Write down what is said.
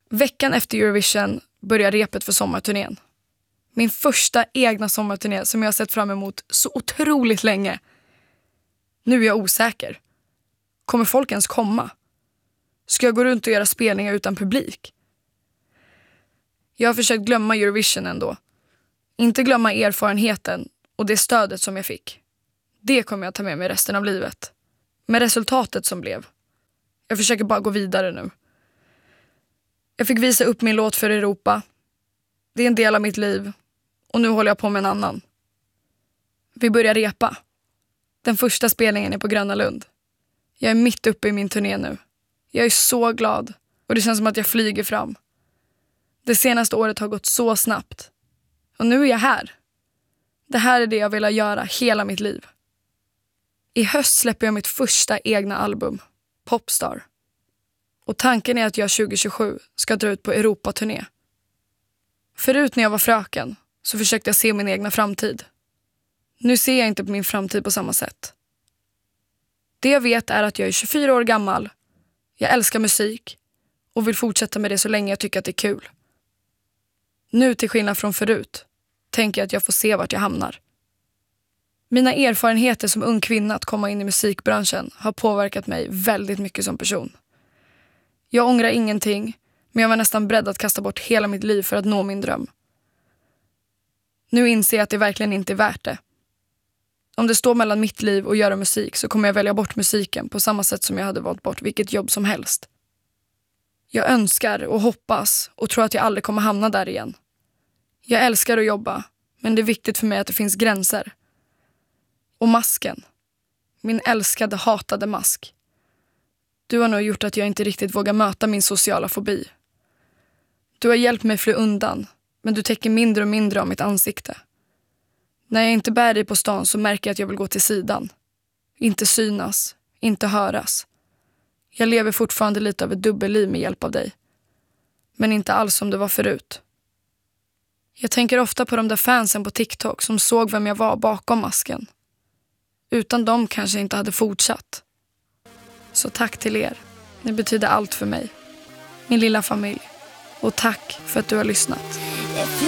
Veckan efter Eurovision börjar repet för sommarturnén. Min första egna sommarturné som jag har sett fram emot så otroligt länge. Nu är jag osäker. Kommer folk ens komma? Ska jag gå runt och göra spelningar utan publik? Jag har försökt glömma Eurovision ändå. Inte glömma erfarenheten och det stödet som jag fick. Det kommer jag ta med mig resten av livet. Med resultatet som blev. Jag försöker bara gå vidare nu. Jag fick visa upp min låt för Europa. Det är en del av mitt liv. Och nu håller jag på med en annan. Vi börjar repa. Den första spelningen är på Gröna Lund. Jag är mitt uppe i min turné nu. Jag är så glad. Och det känns som att jag flyger fram. Det senaste året har gått så snabbt. Och nu är jag här. Det här är det jag vill göra hela mitt liv. I höst släpper jag mitt första egna album, Popstar. Och tanken är att jag 2027 ska dra ut på Europaturné. Förut när jag var fröken så försökte jag se min egna framtid. Nu ser jag inte på min framtid på samma sätt. Det jag vet är att jag är 24 år gammal. Jag älskar musik och vill fortsätta med det så länge jag tycker att det är kul. Nu till skillnad från förut tänker jag att jag får se vart jag hamnar. Mina erfarenheter som ung kvinna att komma in i musikbranschen har påverkat mig väldigt mycket som person. Jag ångrar ingenting, men jag var nästan beredd att kasta bort hela mitt liv för att nå min dröm. Nu inser jag att det verkligen inte är värt det. Om det står mellan mitt liv och göra musik så kommer jag välja bort musiken på samma sätt som jag hade valt bort vilket jobb som helst. Jag önskar och hoppas och tror att jag aldrig kommer hamna där igen. Jag älskar att jobba, men det är viktigt för mig att det finns gränser. Och masken. Min älskade, hatade mask. Du har nog gjort att jag inte riktigt vågar möta min sociala fobi. Du har hjälpt mig fly undan, men du täcker mindre och mindre av mitt ansikte. När jag inte bär dig på stan så märker jag att jag vill gå till sidan. Inte synas, inte höras. Jag lever fortfarande lite av ett dubbelliv med hjälp av dig. Men inte alls som det var förut. Jag tänker ofta på de där fansen på TikTok som såg vem jag var bakom masken. Utan dem kanske jag inte hade fortsatt. Så tack till er. Ni betyder allt för mig. Min lilla familj. Och tack för att du har lyssnat.